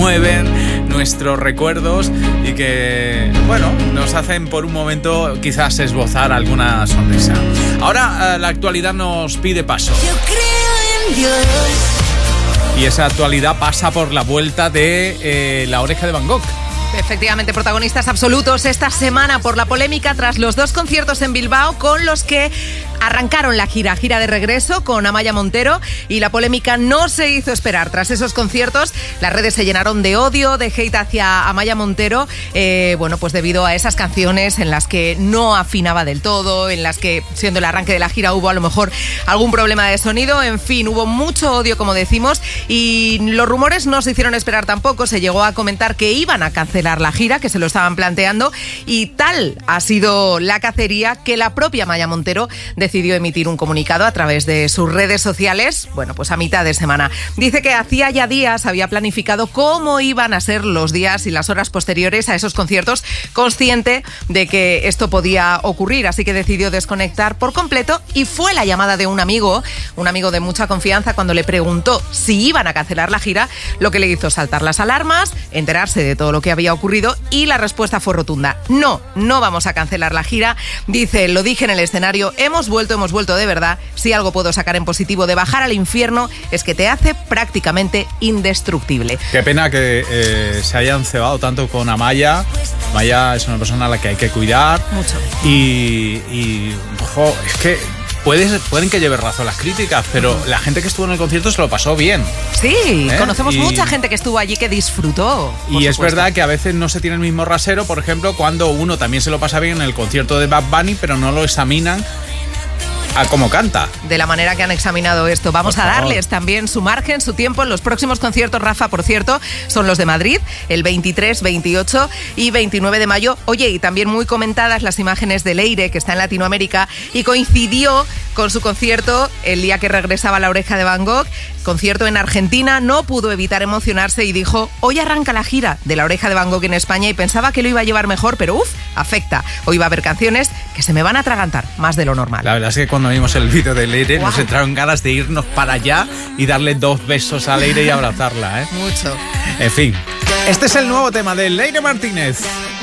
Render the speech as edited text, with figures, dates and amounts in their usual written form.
conmueven nuestros recuerdos y que, bueno, nos hacen por un momento quizás esbozar alguna sonrisa. Ahora la actualidad nos pide paso. Yo creo en Dios. Y esa actualidad pasa por la vuelta de La Oreja de Van Gogh. Efectivamente, protagonistas absolutos esta semana por la polémica tras los 2 conciertos en Bilbao con los que arrancaron la gira de regreso con Amaia Montero, y la polémica no se hizo esperar. Tras esos conciertos, las redes se llenaron de odio, de hate hacia Amaia Montero, pues debido a esas canciones en las que no afinaba del todo, en las que, siendo el arranque de la gira, hubo a lo mejor algún problema de sonido. En fin, hubo mucho odio, como decimos, y los rumores no se hicieron esperar tampoco. Se llegó a comentar que iban a cancelar la gira, que se lo estaban planteando, y tal ha sido la cacería que la propia Amaia Montero decidió emitir un comunicado a través de sus redes sociales, pues a mitad de semana. Dice que hacía ya días había planificado cómo iban a ser los días y las horas posteriores a esos conciertos, consciente de que esto podía ocurrir, así que decidió desconectar por completo, y fue la llamada de un amigo de mucha confianza, cuando le preguntó si iban a cancelar la gira, lo que le hizo saltar las alarmas, enterarse de todo lo que había ocurrido, y la respuesta fue rotunda: no vamos a cancelar la gira. Dice: lo dije en el escenario, hemos vuelto de verdad. Si algo puedo sacar en positivo de bajar al infierno es que te hace prácticamente indestructible. Qué pena que se hayan cebado tanto con Amaia. Amaia es una persona a la que hay que cuidar. Mucho. Y es que pueden que lleve razón las críticas, pero la gente que estuvo en el concierto se lo pasó bien. Sí, conocemos mucha gente que estuvo allí que disfrutó. Y es verdad que a veces no se tiene el mismo rasero, por ejemplo, cuando uno también se lo pasa bien en el concierto de Bad Bunny, pero no lo examinan a cómo canta. De la manera que han examinado esto. Vamos a darles también su margen, su tiempo. En los próximos conciertos, Rafa, por cierto, son los de Madrid, el 23, 28 y 29 de mayo. Oye, y también muy comentadas las imágenes de Leire, que está en Latinoamérica, y coincidió con su concierto el día que regresaba La Oreja de Van Gogh. Concierto en Argentina, no pudo evitar emocionarse y dijo: hoy arranca la gira de La Oreja de Van Gogh en España, y pensaba que lo iba a llevar mejor, pero afecta. Hoy va a haber canciones que se me van a atragantar más de lo normal. La verdad es que cuando vimos el vídeo de Leire, nos entraron ganas de irnos para allá y darle 2 besos a Leire y abrazarla, ¿eh? Mucho. En fin, este es el nuevo tema de Leire Martínez.